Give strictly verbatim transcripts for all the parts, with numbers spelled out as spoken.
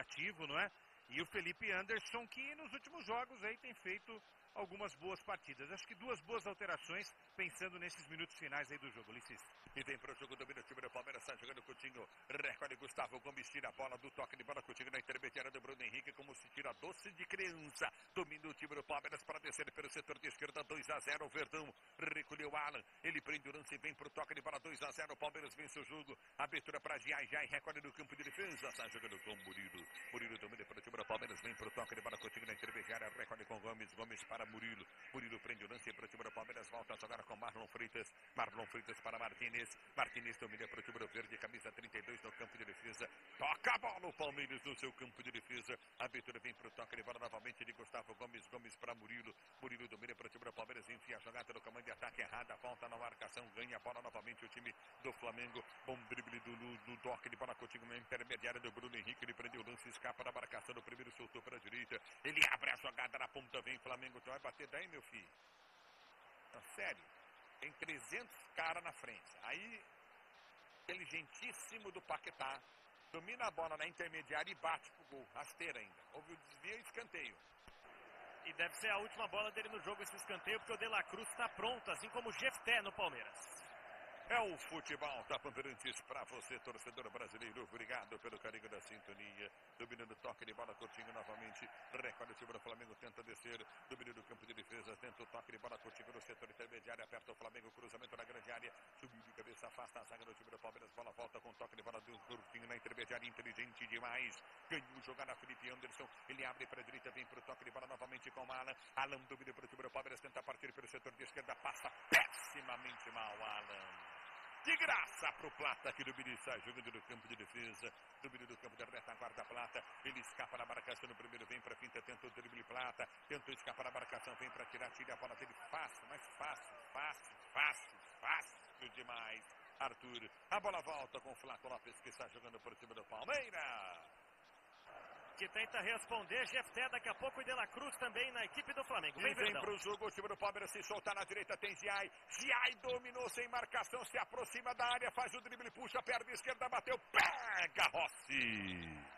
criativo, não é? E o Felipe Anderson, que nos últimos jogos aí tem feito algumas boas partidas. Acho que duas boas alterações, pensando nesses minutos finais aí do jogo, Ulisses. E vem para o jogo, domina o time do Palmeiras, está jogando Coutinho, recorde Gustavo Gomes, tira a bola do toque de bola, Coutinho na intermediária do Bruno Henrique, como se tira doce de criança. Domina o time do Palmeiras para descer pelo setor de esquerda, dois a zero, o Verdão recolheu o Alan, ele prende o lance e vem para o toque de bola, dois a zero, o Palmeiras vence o jogo, abertura para Giai, Giai recorde no campo de defesa, está jogando com Murilo, Murilo domina para o time do Palmeiras, vem para o toque de bola, Coutinho na intermediária, recorde com Gomes, Gomes para Murilo, Murilo prende o lance para o time do Palmeiras, volta a jogar com Marlon Freitas, Marlon Freitas para Martínez, Martínez domina para o time do Verde, camisa trinta e dois no campo de defesa, toca a bola o Palmeiras no seu campo de defesa, a abertura vem para o toque de bola novamente de Gustavo Gomes, Gomes para Murilo, Murilo domina para o time do Palmeiras, enfia a jogada no comando de ataque errada, volta na marcação, ganha a bola novamente o time do Flamengo, bom drible do, do, do toque de bola, Coutinho na intermediária do Bruno Henrique, ele prendeu o lance, escapa da marcação do primeiro, soltou para a direita, ele abre a jogada na ponta, vem Flamengo, tu vai bater daí, meu filho? Não, sério, tem trezentos caras na frente, aí, inteligentíssimo do Paquetá, domina a bola na intermediária e bate pro gol, rasteira ainda, houve o desvio e escanteio. E deve ser a última bola dele no jogo, esse escanteio, porque o De La Cruz está pronto, assim como o Jefté no Palmeiras. É o futebol da Bandeirantes para você, torcedor brasileiro. Obrigado pelo carinho da sintonia. Dominando o toque de bola, Coutinho novamente. Recorde o time do Flamengo, tenta descer. Dominando o campo de defesa, tenta o toque de bola, Coutinho no setor intermediário. Aperta o Flamengo, cruzamento na grande área. Subiu de cabeça, afasta a zaga do time do Palmeiras. Bola volta com toque de bola do Coutinho na intermediária. Inteligente demais. Ganhou jogada Felipe Anderson. Ele abre para a direita, vem para o toque de bola novamente com Alan. Alan domina para o time do Palmeiras. Tenta partir pelo setor de esquerda. Passa pessimamente mal, Alan. De graça pro Plata, que domina e está jogando no campo de defesa, domina no campo da retaguarda Plata, ele escapa na marcação no primeiro, vem pra finta, tenta o drible Plata, tentou escapar na marcação, vem pra tirar, tira a bola dele, fácil, mas fácil, fácil, fácil, fácil demais. Arthur, a bola volta com o Flávio Lopes, que está jogando por cima do Palmeiras. Que tenta responder, Jefté daqui a pouco e De La Cruz também na equipe do Flamengo. Vem, vem pro jogo, o time do Palmeiras se soltar na direita, tem Giai. Giai dominou sem marcação, se aproxima da área, faz o drible, puxa, perna esquerda, bateu, pega Rossi.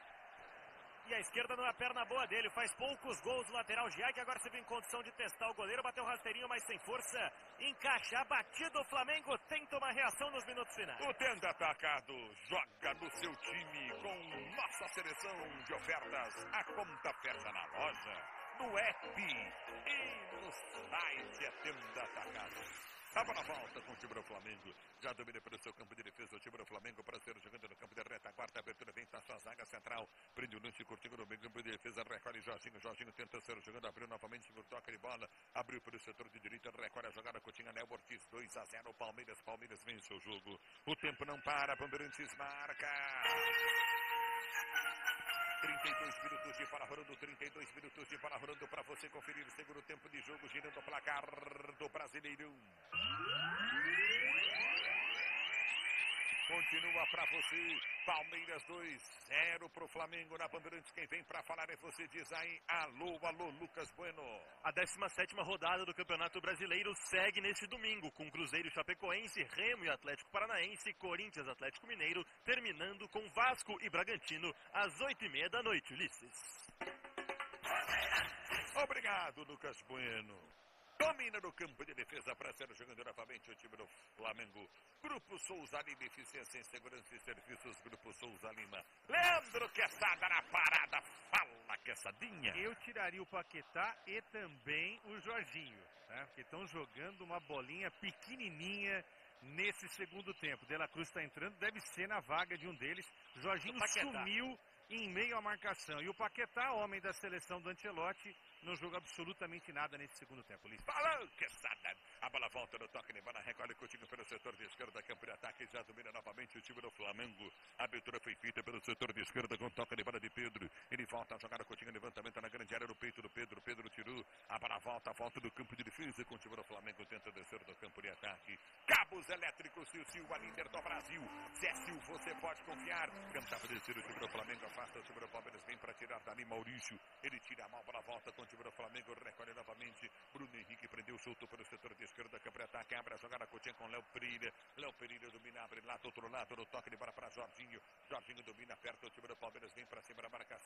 E a esquerda não é a perna boa dele, faz poucos gols o lateral Giai, que agora se viu em condição de testar o goleiro, bateu rasteirinho, mas sem força, encaixa, batido o Flamengo, tenta uma reação nos minutos finais. O tenda atacado, joga no seu time com nossa seleção de ofertas, a conta fecha na loja, no app e no site é Tenda Atacado. A bola volta com o time do Flamengo. Já domina pelo seu campo de defesa o time do Flamengo para ser jogando no campo de retaguarda. Abertura vem para sua zaga central. Prende o lance curtinho no meio campo de defesa. Recolhe Jorginho. Jorginho tenta ser jogando. Abriu novamente por toque de bola. Abriu pelo setor de direita. Recolhe a jogada. Coutinho Léo Ortiz. dois a zero. Palmeiras. Palmeiras vence o jogo. O tempo não para. Bandeirantes marca. trinta e dois minutos de bola rolando, trinta e dois minutos de bola rolando para você conferir o segundo tempo de jogo, girando o placar do Brasileirão. Continua para você, Palmeiras dois a zero pro Flamengo na Bandeirantes. Quem vem para falar é você, diz aí, alô, alô, Lucas Bueno. A décima sétima rodada do Campeonato Brasileiro segue neste domingo, com Cruzeiro, Chapecoense, Remo e Atlético Paranaense, Corinthians, Atlético Mineiro, terminando com Vasco e Bragantino às oito e meia da noite, Ulisses. Obrigado, Lucas Bueno. Domina no campo de defesa para ser jogando novamente o time do Flamengo. Grupo Souza Lima, Eficiência em Segurança e Serviços. Grupo Souza Lima. Leandro Quesada na parada. Fala, Quesadinha. Eu tiraria o Paquetá e também o Jorginho, né? Porque estão jogando uma bolinha pequenininha nesse segundo tempo. De La Cruz está entrando, deve ser na vaga de um deles. Jorginho sumiu em meio à marcação. E o Paquetá, homem da seleção do Ancelotti, não joga absolutamente nada nesse segundo tempo. Falou, Quesada. A bola volta no toque de bola, recolhe Coutinho pelo setor de esquerda, campo de ataque, já domina novamente o time do Flamengo. A abertura foi feita pelo setor de esquerda com toque de bola de Pedro. Ele volta a jogar o Coutinho, levantamento na grande área no peito do Pedro. Pedro tirou, a bola volta, volta do campo de defesa com o time do Flamengo, tenta descer do campo de ataque. Cabos elétricos, Sil, a líder do Brasil. Cécio, você pode confiar. Tentava descer o time do Flamengo, afasta o time do Palmeiras, vem para tirar dali Maurício. Ele tira a mão, a bola volta com o time do Flamengo, recolhe novamente. Bruno Henrique prendeu, soltou pelo setor de esquerda, campo de ataque, abre a jogada, Coutinho com Léo Pereira. Léo Pereira domina, abre lá do outro lado, no toque de bola para Jorginho. Jorginho domina, aperta o time do Palmeiras, vem para cima da marcação.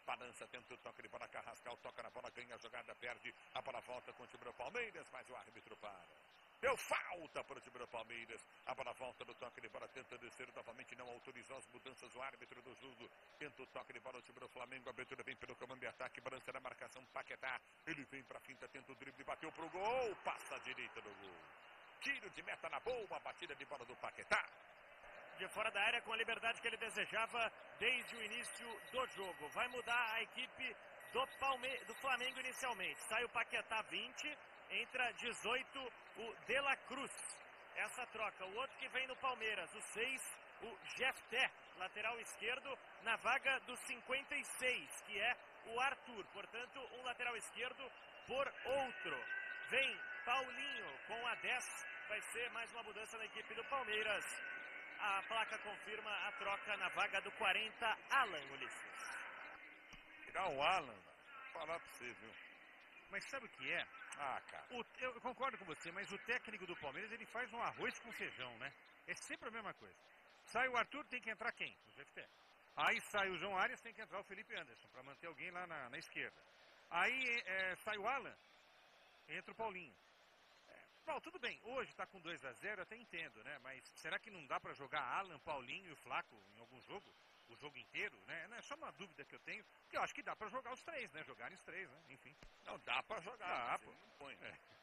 balança, tenta o toque de bola, Carrascal toca na bola, ganha a jogada, perde, a bola volta com o time do Palmeiras, mas o árbitro para. Deu falta para o time do Palmeiras. A bola volta no toque de bola, tenta descer novamente, não autorizou as mudanças. O árbitro do jogo tenta o toque de bola, o time do Flamengo. A abertura vem pelo comando de ataque, balança na marcação, Paquetá. Ele vem para a finta, tenta o drible, bateu pro gol, passa à direita do gol. Tiro de meta na boa, batida de bola do Paquetá. De fora da área com a liberdade que ele desejava desde o início do jogo. Vai mudar a equipe do, Palme... do Flamengo inicialmente. Sai o Paquetá vinte. Entra dezoito, o De La Cruz. Essa troca. O outro que vem no Palmeiras, o seis, o Jefté, lateral esquerdo, na vaga do cinquenta e seis, que é o Arthur. Portanto, um lateral esquerdo por outro. Vem Paulinho com a dez. Vai ser mais uma mudança na equipe do Palmeiras. A placa confirma a troca na vaga do quarenta, Alan Ulisses. Tirar o Alan, falar pra você, viu? Mas sabe o que é? Ah, cara. O, eu concordo com você, mas o técnico do Palmeiras, ele faz um arroz com feijão, né? É sempre a mesma coisa. Sai o Arthur, tem que entrar quem? O G F T. Aí sai o João Arias, tem que entrar o Felipe Anderson, para manter alguém lá na, na esquerda. Aí é, sai o Alan, entra o Paulinho. É, bom, tudo bem, hoje está com dois a zero, até entendo, né? Mas será que não dá para jogar Alan, Paulinho e o Flaco em algum jogo? O jogo inteiro, né? É só uma dúvida que eu tenho, porque eu acho que dá pra jogar os três, né? Jogarem os três, né? Enfim. Não, dá pra jogar. Dá, pô. Não põe, né? É.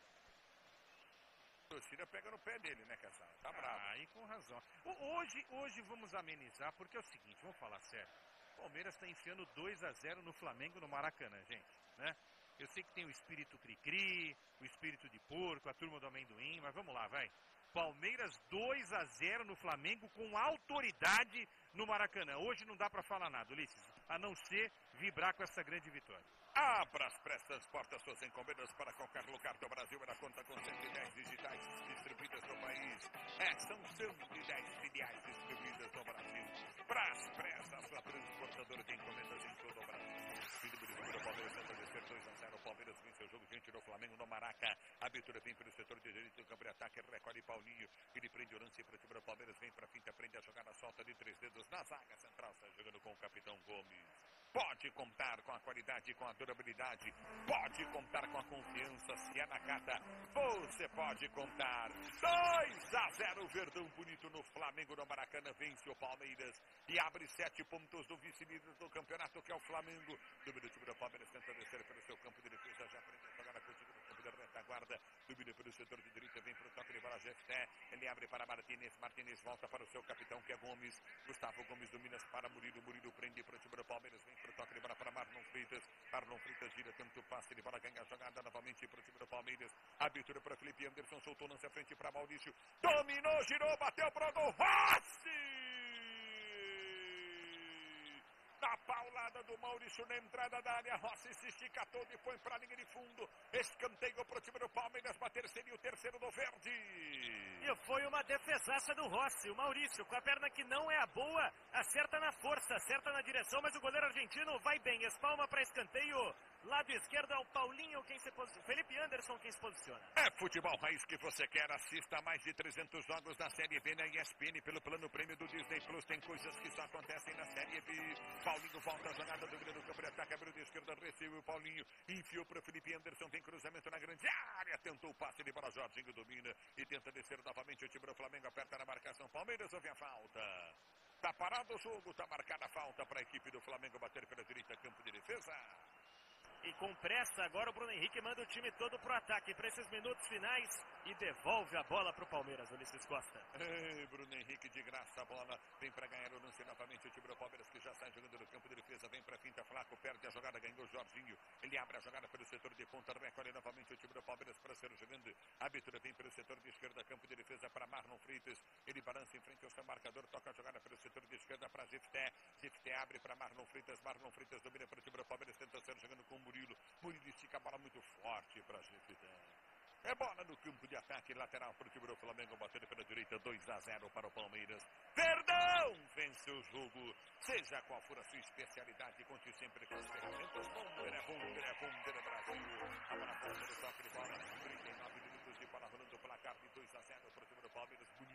A torcida pega no pé dele, né, Cassal? Tá bravo. Ah, aí com razão. Hoje, hoje vamos amenizar, porque é o seguinte, vamos falar sério. O Palmeiras tá enfiando dois a zero no Flamengo no Maracanã, gente, né? Eu sei que tem o espírito cri-cri, o espírito de porco, a turma do amendoim, mas vamos lá, vai. Palmeiras dois a zero no Flamengo com autoridade no Maracanã. Hoje não dá para falar nada, Ulisses, a não ser vibrar com essa grande vitória. Abra as prestas portas suas encomendas para qualquer lugar do Brasil. Ela conta com cento e dez digitais distribuídas no país. É, são cento e dez filiais distribuídas no Brasil. Pras pressas, sua transportadora de encomendas em todo o Brasil. O Palmeiras tenta descer dois a zero. O Palmeiras vence o jogo diante do Flamengo no Maraca. A abertura vem pelo setor de direito do campo de ataque. Recolhe Paulinho. Ele prende o lance para o time do Palmeiras. Vem para a finta, prende a jogada, solta de três dedos na zaga central. Está jogando com o capitão Gomes. Pode contar com a qualidade, com a durabilidade. Pode contar com a confiança. Se é na carta, você pode contar. dois a zero. Verdão bonito no Flamengo no Maracanã. Vence o Palmeiras e abre sete pontos do vice-líder do campeonato, que é o Flamengo. Domina o time do Palmeiras, tenta descer pelo seu campo de defesa. Já aprendeu a jogar contigo no campo de retaguarda. Domina pelo setor de direita, vem para o toque de bola. Jefté, ele abre para Martinez. Martinez volta para o seu capitão, que é Gomes. Gustavo Gomes domina para Murilo. Murilo prende para o time do Palmeiras. Vem para o toque de bola para Marlon Freitas. Marlon Freitas gira, tenta o passe de bola, ganha a jogada novamente para o time do Palmeiras. Abertura para Felipe Anderson, soltou lance à frente para Maurício. Dominou, girou, bateu para o gol. Rossi! Na paulada do Maurício na entrada da área, Rossi se estica todo e põe para a linha de fundo. Escanteio para o time do Palmeiras, bater seria o terceiro do verde. E foi uma defesaça do Rossi. O Maurício, com a perna que não é a boa, acerta na força, acerta na direção, mas o goleiro argentino vai bem, espalma para escanteio. Lado esquerdo é o Paulinho, quem se posiciona. Felipe Anderson, quem se posiciona. É futebol raiz que você quer. Assista a mais de trezentos jogos da Série B na E S P N pelo plano prêmio do Disney Plus. Tem coisas que só acontecem na Série B. Paulinho volta a jogada do grande campo de ataque. Abriu de esquerda, recebeu o Paulinho. Enfiou para o Felipe Anderson. Tem cruzamento na grande área. Tentou o passe de bola. Jorginho domina e tenta descer novamente. O time do Flamengo aperta na marcação. Palmeiras ouve a falta. Tá parado o jogo. Tá marcada a falta para a equipe do Flamengo bater pela direita, campo de defesa. E com pressa, agora o Bruno Henrique manda o time todo pro ataque para esses minutos finais e devolve a bola pro Palmeiras, Ulisses Costa. Ei, Bruno Henrique de graça a bola, vem para ganhar o lance novamente, o time do Palmeiras que já sai jogando no campo de defesa, vem para finta, Flaco, perde a jogada, ganhou o Jorginho, ele abre a jogada pelo setor de ponta, recolhe novamente o time do Palmeiras para ser jogando, a abertura vem pelo setor de esquerda, campo de defesa para Marlon Freitas, ele balança em frente ao seu marcador, toca a jogada pelo setor de esquerda para Jefté, Jefté abre para Marlon Freitas, Marlon Freitas domina para o time do Palmeiras, tenta ser jogando com o Murilo, Murilo estica a bola muito forte para Jefté. É bola no campo de ataque, lateral para o time do Flamengo, batendo pela direita, dois a zero para o Palmeiras. Verdão vence o jogo, seja qual for a sua especialidade, conte sempre com as ferramentas. Bonder é Bonder, é Bonder, é Brasil. A bola volta no toque de bola, trinta e nove minutos de bola rolando o placar de dois a zero para o time do Palmeiras. Bonito, bonito.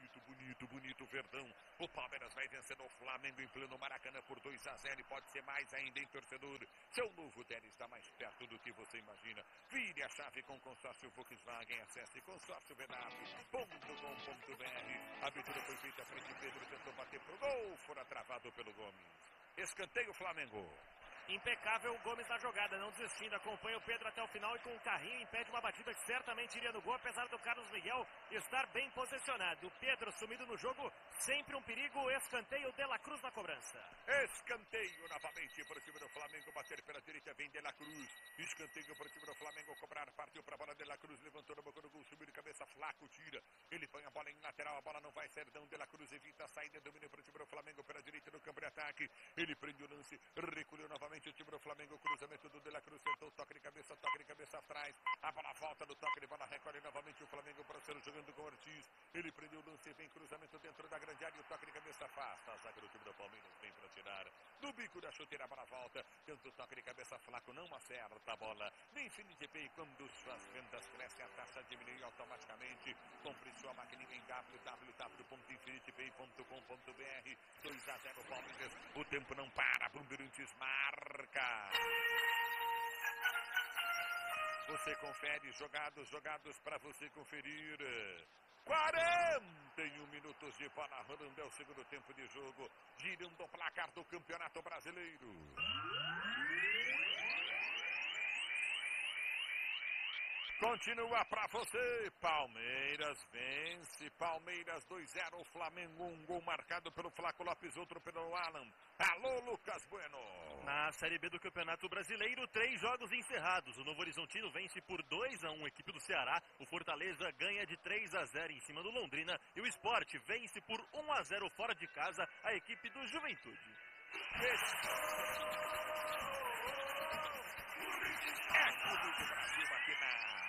bonito, bonito Verdão. O Palmeiras vai vencendo o Flamengo em pleno Maracanã por dois a zero e pode ser mais ainda, hein, torcedor? Seu novo Tênis está mais perto do que você imagina. Vire a chave com o consórcio Volkswagen. Acesse consórcio v w ponto com ponto b r. A abertura foi feita à frente. Pedro tentou bater pro gol, fora travado pelo Gomes. Escanteio Flamengo. Impecável o Gomes na jogada, não desistindo, acompanha o Pedro até o final e com o carrinho impede uma batida que certamente iria no gol, apesar do Carlos Miguel estar bem posicionado. O Pedro sumido no jogo, sempre um perigo, escanteio de la Cruz na cobrança. Escanteio novamente para o time do Flamengo, bater pela direita, vem de la Cruz. Escanteio para o time do Flamengo, cobrar, partiu para a bola de la Cruz, levantou na boca do gol, subiu de cabeça, Flaco tira. Ele põe a bola em lateral, a bola não vai sair, de la Cruz evita a saída, domínio para o time do Flamengo pela direita no campo de ataque. Ele prende o lance, recolheu novamente o time do Flamengo, cruzamento do De La Cruz, tentou toque de cabeça, toque de cabeça atrás, a bola volta no toque de bola, recolhe novamente o Flamengo para ser jogando com o Ortiz, ele prendeu o lance, vem cruzamento dentro da grande área, e o toque de cabeça afasta, a zaga do time do Palmeiras vem para tirar, no bico da chuteira a bola volta, tenta o toque de cabeça, Flaco não acerta a bola, no Infinity Pay, quando suas vendas crescem, a taxa diminui automaticamente, compre sua maquininha em w w w ponto infinity pay ponto com ponto b r, dois a zero Palmeiras, o tempo não para, Bandeirantes marca. Você confere jogados, jogados para você conferir. quarenta e um minutos de bola rolando, é o segundo tempo de jogo, girando o placar do Campeonato Brasileiro. Continua pra você, Palmeiras vence, Palmeiras dois a zero, Flamengo um gol marcado pelo Flaco Lopes, outro pelo Alan. Alô, Lucas Bueno. Na Série B do Campeonato Brasileiro, três jogos encerrados. O Novo Horizontino vence por dois a um a equipe do Ceará. O Fortaleza ganha de três a zero em cima do Londrina. E o Sport vence por um a zero fora de casa a equipe do Juventude. É tudo do Brasil aqui na...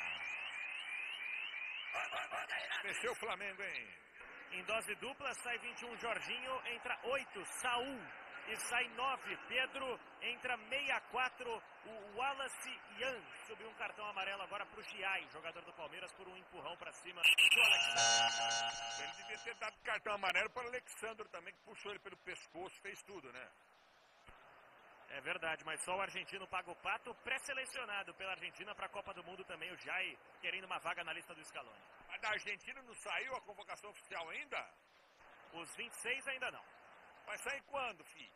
Mexeu o Flamengo, hein? Em dose dupla, sai vinte e um Jorginho, entra oito Saul e sai nove Pedro, entra sessenta e quatro o Wallace Yan. Subiu um cartão amarelo agora para o Giai, jogador do Palmeiras, por um empurrão para cima do Alexandre. Ele devia ter dado cartão amarelo para o Alexandre também, que puxou ele pelo pescoço, fez tudo, né? É verdade, mas só o argentino paga o pato, pré-selecionado pela Argentina para a Copa do Mundo também, o Giai querendo uma vaga na lista do Scaloni. Mas da Argentina não saiu a convocação oficial ainda? Os vinte e seis ainda não. Vai sair quando, filho?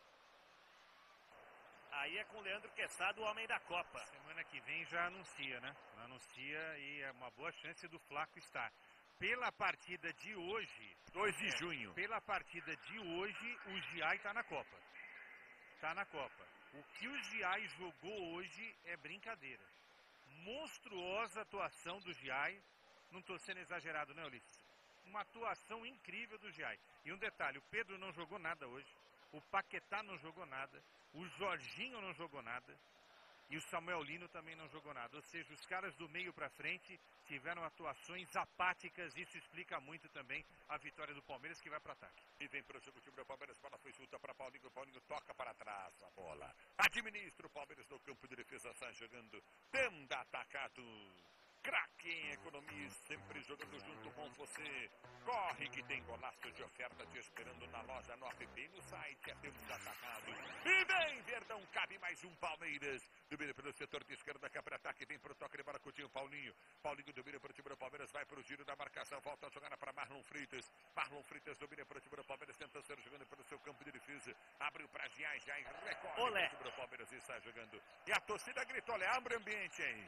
Aí é com o Leandro Quesada, o homem da Copa. Semana que vem já anuncia, né? Anuncia e é uma boa chance do Flaco estar. Pela partida de hoje... dois de junho. Pela partida de hoje, o Giai está na Copa. Está na Copa. O que o Giai jogou hoje é brincadeira. Monstruosa atuação do Giai. Não estou sendo exagerado, né, Ulisses? Uma atuação incrível do Giai. E um detalhe, o Pedro não jogou nada hoje. O Paquetá não jogou nada. O Jorginho não jogou nada. E o Samuel Lino também não jogou nada. Ou seja, os caras do meio para frente tiveram atuações apáticas. Isso explica muito também a vitória do Palmeiras, que vai para o ataque. E vem para o jogo, o time do Palmeiras, bola foi solta para Paulinho, Paulinho toca para trás a bola. Administra o Palmeiras no campo de defesa, sai jogando, tenta atacado. Craque em economia, sempre jogando junto com você. Corre que tem golaço de oferta te esperando na loja no app, no site, é tempo de atacado. E vem, Verdão, cabe mais um Palmeiras. Domina pelo setor de esquerda, cá para ataque, vem para o toque de bola, Coutinho, Paulinho. Paulinho domina para o time do Palmeiras, vai para o giro da marcação, volta a jogar para Marlon Freitas. Marlon Freitas domina para o time do Palmeiras, tenta ser jogando pelo seu campo de defesa. Abriu para Giai, Giai recorre para o time do Palmeiras e sai jogando. E a torcida gritou, olha, abre o ambiente aí.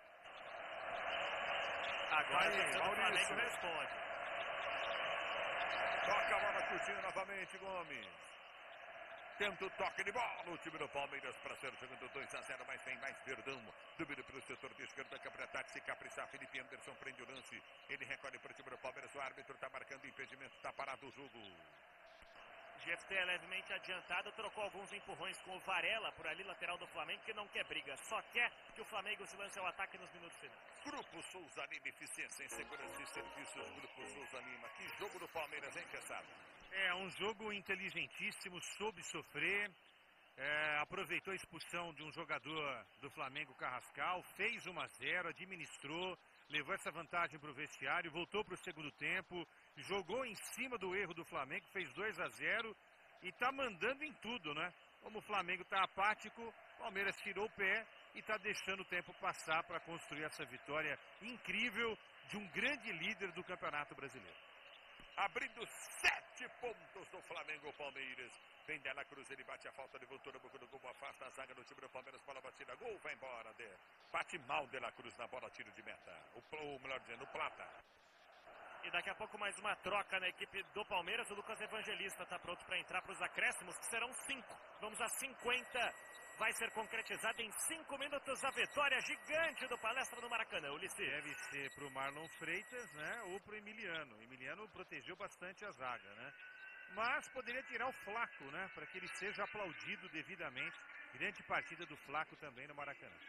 Agora aí, o Flamengo responde. Toca a bola, Coutinho novamente, Gomes. Tenta o toque de bola, o time do Palmeiras para ser jogando dois a zero, mas vem mais Verdão. Domina pelo setor de esquerda, câmara ataque, se caprichar, Felipe Anderson prende o lance. Ele recolhe para o time do Palmeiras, o árbitro está marcando impedimento, está parado o jogo. G F T é levemente adiantado, trocou alguns empurrões com o Varela por ali, lateral do Flamengo, que não quer briga, só quer que o Flamengo se lance ao ataque nos minutos finais. Grupo Souza Lima, eficiência em segurança e serviços, Grupo Souza Lima. Que jogo do Palmeiras, hein, Quesada? É um jogo inteligentíssimo, soube sofrer, é, aproveitou a expulsão de um jogador do Flamengo, Carrascal, fez um a zero, administrou, levou essa vantagem para o vestiário, voltou para o segundo tempo, jogou em cima do erro do Flamengo, fez dois a zero e está mandando em tudo, né? Como o Flamengo está apático, o Palmeiras tirou o pé e está deixando o tempo passar para construir essa vitória incrível de um grande líder do Campeonato Brasileiro. Abrindo sete pontos do Flamengo, Palmeiras. Vem Dela Cruz, ele bate a falta, levantou no boca do gol, afasta a zaga do time do Palmeiras, bola batida, gol, vai embora. De... Bate mal Dela Cruz na bola, tiro de meta. O, o melhor dizendo, o Plata. E daqui a pouco mais uma troca na equipe do Palmeiras. O Lucas Evangelista está pronto para entrar para os acréscimos, que serão cinco. Vamos a cinquenta. Vai ser concretizada em cinco minutos a vitória gigante do Palestra do Maracanã. Ulisses. Deve ser para o Marlon Freitas, né? Ou para o Emiliano. O Emiliano protegeu bastante a zaga, né? Mas poderia tirar o Flaco, né? Para que ele seja aplaudido devidamente. Grande partida do Flaco também no Maracanã.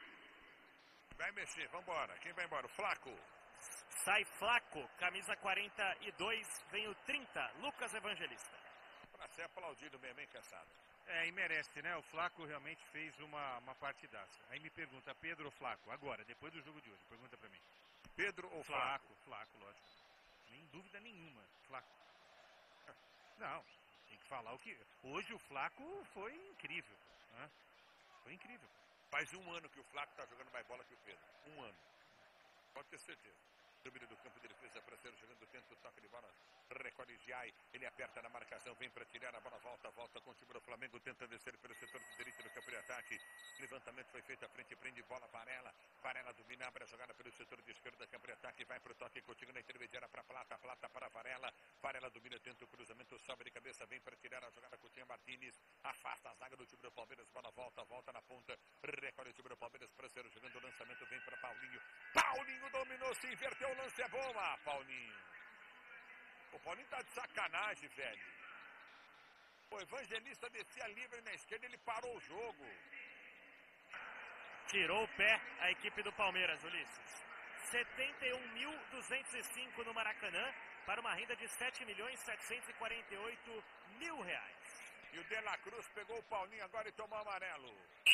Vai mexer, vambora. Quem vai embora? O Flaco. Sai Flaco, camisa quarenta e dois, vem o trinta, Lucas Evangelista. Para ser aplaudido mesmo, hein, cansado. É, e merece, né? O Flaco realmente fez uma, uma partidaça. Aí me pergunta, Pedro ou Flaco? Agora, depois do jogo de hoje, pergunta pra mim. Pedro ou Flaco? Flaco, Flaco, lógico. Nem dúvida nenhuma, Flaco. Não, tem que falar o que... Hoje o Flaco foi incrível, né? Foi incrível. Faz um ano que o Flaco tá jogando mais bola que o Pedro. Um ano. Pode ter certeza. Domínio do campo de defesa para ser jogando, tenta o toque de bola, recolhe Giai, ele aperta na marcação, vem para tirar a bola, volta, volta com o time do Flamengo, tenta descer pelo setor de direita do campo de ataque, levantamento foi feito à frente, prende bola, Varela, Varela domina, abre a jogada pelo setor de esquerda, campo de ataque, vai para o toque, Coutinho na intermediária para Plata, Plata para Varela, Varela domina, tenta o cruzamento, sobe de cabeça, vem para tirar a jogada, Coutinho Martínez, afasta a zaga do time do Palmeiras, bola volta, volta na ponta, recolhe o time do Palmeiras para ser jogando, o lançamento vem para Paulinho, Paulinho dominou, se inverteu, o lance é bom, ah, Paulinho. O Paulinho tá de sacanagem, velho. O Evangelista descia livre na esquerda, ele parou o jogo. Tirou o pé a equipe do Palmeiras, Ulisses. setenta e um mil duzentos e cinco no Maracanã, para uma renda de sete milhões setecentos e quarenta e oito mil reais. E o De La Cruz pegou o Paulinho agora e tomou amarelo.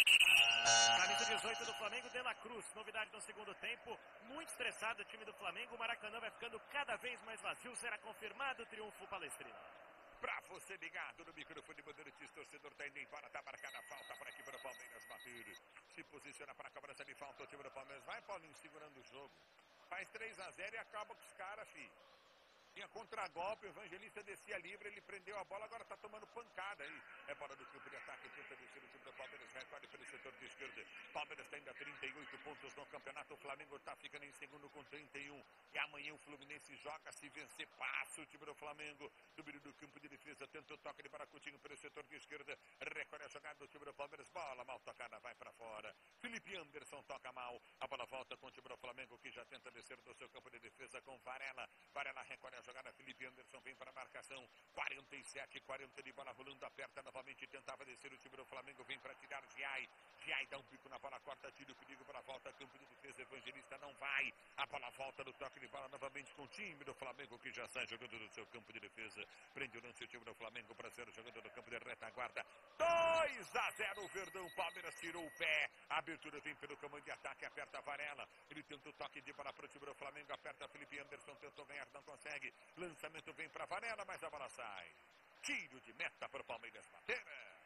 Camisa dezoito do Flamengo, De La Cruz. Novidade no segundo tempo. Muito estressado o time do Flamengo. O Maracanã vai ficando cada vez mais vazio. Será confirmado o triunfo palestrino. Pra você ligado no microfone Bandeirantes, torcedor tá indo embora, tá marcada a falta para a equipe do Palmeiras bater. Se posiciona para a cobrança de falta o time do Palmeiras. Vai, Paulinho, segurando o jogo. Faz três a zero e acaba com os caras, filho. Tinha contragolpe, o Evangelista descia livre, ele prendeu a bola, agora tá tomando pancada aí. É bola do campo de ataque, tenta descer o time do Palmeiras, recolhe pelo setor de esquerda. Palmeiras tem ainda trinta e oito pontos no campeonato, o Flamengo tá ficando em segundo com trinta e um. E amanhã o Fluminense joga, se vencer, passa o time do Flamengo. Domínio do campo de defesa, tenta o toque de Baracutinho pelo setor de esquerda. Recolhe a jogada do time do Palmeiras, bola mal tocada, vai pra fora. Felipe Anderson toca mal, a bola volta com o time do Flamengo, que já tenta descer do seu campo de defesa com Varela. Varela recolhe a jogada, Felipe Anderson vem para a marcação, quarenta e sete, quarenta de bola rolando, aperta novamente, tentava descer o time do Flamengo, vem para tirar Giai, Giai dá um pico na bola, corta, tira o perigo, bola volta, campo de defesa, Evangelista não vai, a bola volta no toque de bola novamente com o time do Flamengo, que já sai jogando no seu campo de defesa, prende o lance o time do Flamengo para ser jogando no campo de retaguarda, dois a zero, o Verdão, Palmeiras tirou o pé, a abertura vem pelo comando de ataque, aperta a Varela, ele tenta o toque de bola para o time do Flamengo, aperta Felipe Anderson, tentou ganhar, não consegue, lançamento vem para Varela, mas a bola sai. Tiro de meta para o Palmeiras bater.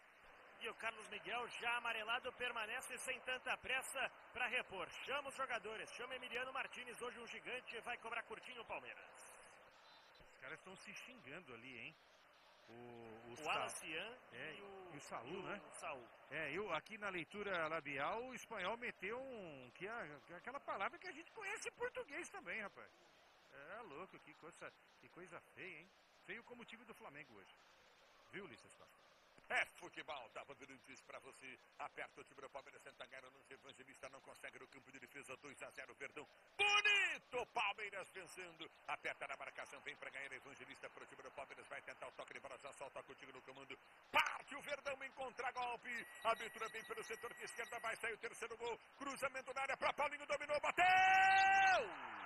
E o Carlos Miguel, já amarelado, permanece sem tanta pressa para repor. Chama os jogadores, chama Emiliano Martínez, hoje um gigante, vai cobrar curtinho o Palmeiras. Os caras estão se xingando ali, hein? O, o, O Sa... Alacian é, e o, e o Saul, e o, né? O Saul. É, eu aqui na leitura labial, o espanhol meteu um, que é, aquela palavra que a gente conhece em português também, rapaz. É louco, que coisa, que coisa feia, hein? Feio como o time do Flamengo hoje. Viu, Ulisses Costa? É futebol, dá Bandeirantes para você. Aperta o time do Palmeiras, tenta ganhar no Evangelista, não consegue no campo de defesa, dois a zero, Verdão. Bonito, Palmeiras vencendo. Aperta na marcação, vem para ganhar Evangelista para o time do Palmeiras, vai tentar o toque de bola, já solta contigo no comando. Parte o Verdão em contra-golpe. A abertura vem pelo setor de esquerda, vai sair o terceiro gol. Cruzamento na área para Paulinho, dominou, bateu!